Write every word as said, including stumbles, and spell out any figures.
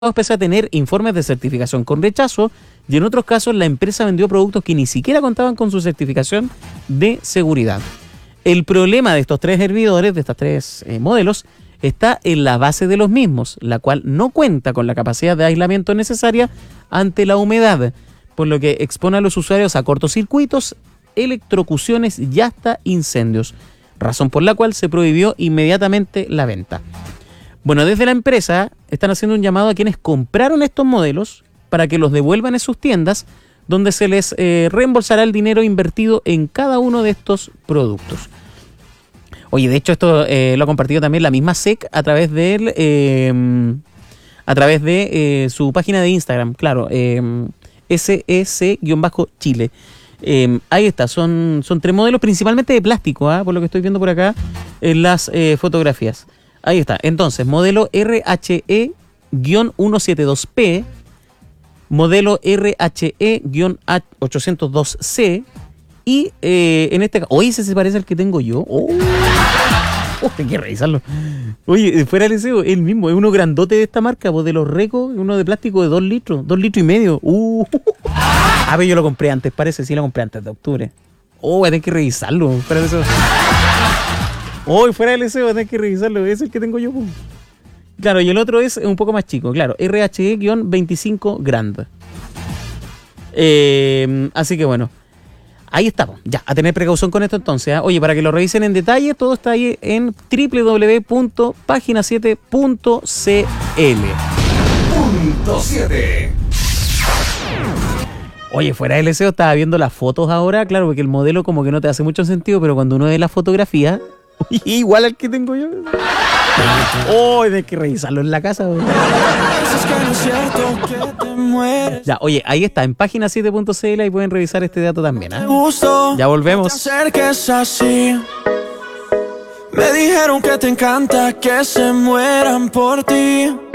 pese a tener informes de certificación con rechazo, y en otros casos la empresa vendió productos que ni siquiera contaban con su certificación de seguridad. El problema de estos tres hervidores, de estos tres eh, modelos, está en la base de los mismos, la cual no cuenta con la capacidad de aislamiento necesaria ante la humedad, por lo que expone a los usuarios a cortocircuitos, electrocuciones y hasta incendios, razón por la cual se prohibió inmediatamente la venta. Bueno, desde la empresa están haciendo un llamado a quienes compraron estos modelos para que los devuelvan en sus tiendas, donde se les eh, reembolsará el dinero invertido en cada uno de estos productos. Oye, de hecho esto eh, lo ha compartido también la misma S E C a través de él, eh, a través de eh, su página de Instagram, claro, eh, S E C-Chile. Eh, ahí está, son, son tres modelos principalmente de plástico, ¿eh? Por lo que estoy viendo por acá en las eh, fotografías. Ahí está, entonces, modelo R H E ciento setenta y dos P, modelo R H E ochocientos dos C y eh, en este caso, oye, ese se parece al que tengo yo. Oh, oh, hay que revisarlo. Oye, fuera del deseo, el mismo, es uno grandote de esta marca, pues de los Recos, uno de plástico de dos litros, dos litros y medio. Uh. A ver, yo lo compré antes, parece, sí lo compré antes de octubre. Oh, voy a tener que revisarlo, fuera del deseo. Oh, fuera del deseo, voy a tener que revisarlo, ese es el que tengo yo. Pues. Claro, y el otro es un poco más chico, claro, R H E veinticinco Grand. Eh, así que bueno, ahí estamos, ya, a tener precaución con esto entonces. ¿eh? Oye, para que lo revisen en detalle, todo está ahí en doble u doble u doble u punto página siete punto c l. Punto siete. Oye, fuera del deseo, estaba viendo las fotos ahora, claro, porque el modelo como que no te hace mucho sentido, pero cuando uno ve la fotografía, igual al que tengo yo. Oh, hay que revisarlo en la casa. Ya, oye, ahí está, en página siete punto c l, ahí pueden revisar este dato también. ¿eh? Ya volvemos. Me dijeron que te encanta que se mueran por ti.